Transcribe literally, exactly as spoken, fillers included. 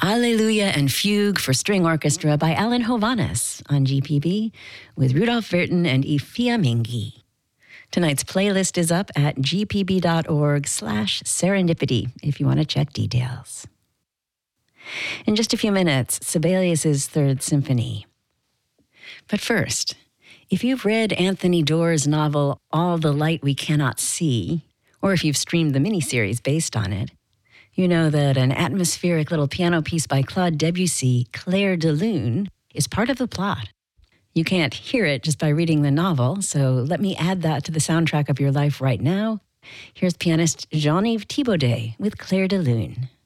Alleluia and Fugue for String Orchestra by Alan Hovhaness on G P B with Rudolf Virten and Ifia Mingi. Tonight's playlist is up at gpb.org slash serendipity if you want to check details. In just a few minutes, Sibelius's Third Symphony. But first, if you've read Anthony Doerr's novel All the Light We Cannot See, or if you've streamed the miniseries based on it, you know that an atmospheric little piano piece by Claude Debussy, Clair de Lune, is part of the plot. You can't hear it just by reading the novel, so let me add that to the soundtrack of your life right now. Here's pianist Jean-Yves Thibaudet with Clair de Lune.